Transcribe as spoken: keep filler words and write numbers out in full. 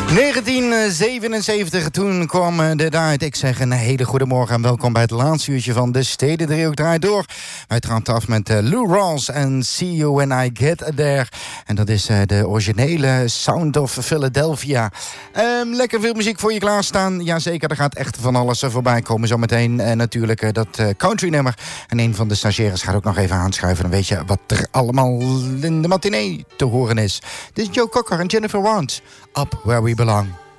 negentien zevenenzeventig, toen kwam dit uit. Ik zeg een hele goede morgen en welkom bij het laatste uurtje van de Stedendriehoek draait door. Wij trapten af met uh, Lou Rawls en See You When I Get There. En dat is uh, de originele Sound of Philadelphia. Um, lekker veel muziek voor je klaarstaan. Jazeker, er gaat echt van alles uh, voorbij komen. Zometeen uh, natuurlijk uh, dat uh, country nummer. En een van de stagiaires gaat ook nog even aanschuiven. Dan weet je wat er allemaal in de matinee te horen is. Dit is Joe Cocker en Jennifer Warnes. Up Where We Belong.